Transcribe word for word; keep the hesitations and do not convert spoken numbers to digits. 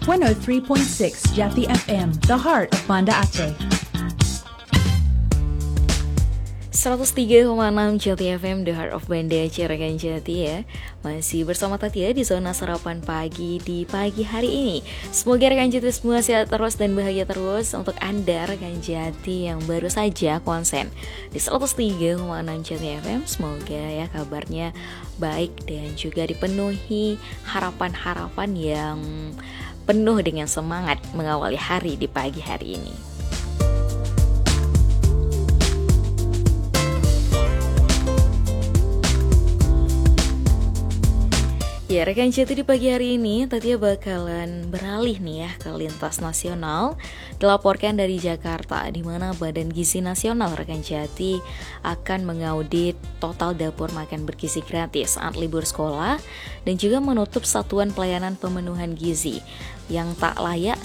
one oh three point six Jati F M, the heart of Banda Aceh. seratus tiga koma enam Jati F M, The Heart of Banda Aceh, rekan Jati ya. Masih bersama Tatia di zona sarapan pagi di pagi hari ini. Semoga rekan Jati semua sehat terus dan bahagia terus. Untuk Anda rekan Jati yang baru saja konsen di seratus tiga koma enam Jati F M, semoga ya kabarnya baik dan juga dipenuhi harapan-harapan yang penuh dengan semangat mengawali hari di pagi hari ini. Ya, rekan Jati di pagi hari ini Tatia bakalan beralih nih ya ke lintas nasional. Dilaporkan dari Jakarta, di mana Badan Gizi Nasional rekan Jati akan mengaudit total dapur makan bergizi gratis saat libur sekolah dan juga menutup satuan pelayanan pemenuhan gizi yang tak layak